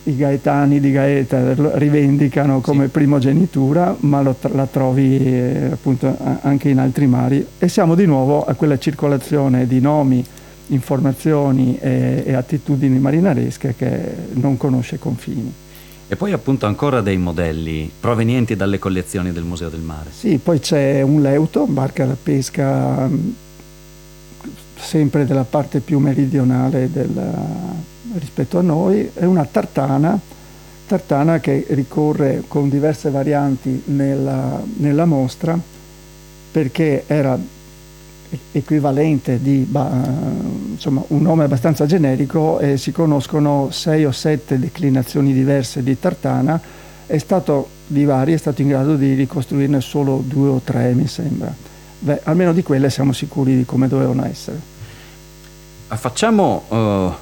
I Gaetani di Gaeta lo rivendicano come primogenitura, ma la trovi appunto anche in altri mari, e siamo di nuovo a quella circolazione di nomi, informazioni e attitudini marinaresche che non conosce confini. E poi appunto ancora dei modelli provenienti dalle collezioni del Museo del Mare. Sì, poi c'è un Leuto, barca da pesca sempre della parte più meridionale rispetto a noi, e una tartana che ricorre con diverse varianti nella mostra, perché era equivalente di insomma un nome abbastanza generico, e si conoscono 6 o 7 declinazioni diverse di tartana. È stato in grado di ricostruirne solo 2 o 3, mi sembra. Almeno di quelle siamo sicuri di come dovevano essere. Facciamo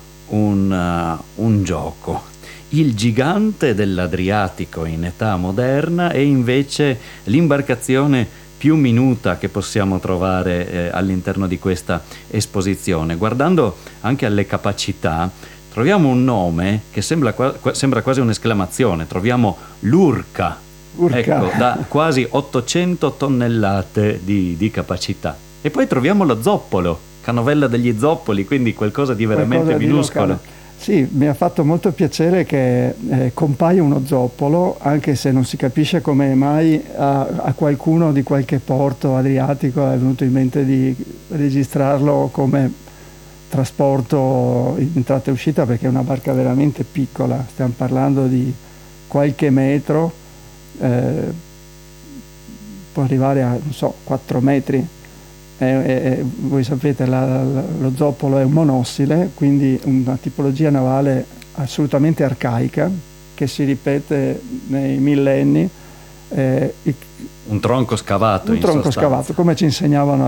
un gioco. Il gigante dell'Adriatico in età moderna e invece l'imbarcazione più minuta che possiamo trovare all'interno di questa esposizione. Guardando anche alle capacità, troviamo un nome che sembra quasi un'esclamazione. Troviamo l'Urca. Ecco, da quasi 800 tonnellate di capacità. E poi troviamo lo Zoppolo, canovella degli Zoppoli, quindi qualcosa di veramente minuscolo. Sì, mi ha fatto molto piacere che compaia uno zoppolo, anche se non si capisce come mai a qualcuno di qualche porto adriatico è venuto in mente di registrarlo come trasporto in entrata e uscita, perché è una barca veramente piccola, stiamo parlando di qualche metro, può arrivare a 4 metri. Voi sapete, lo zoppolo è un monossile, quindi una tipologia navale assolutamente arcaica che si ripete nei millenni. Un tronco scavato, come ci insegnavano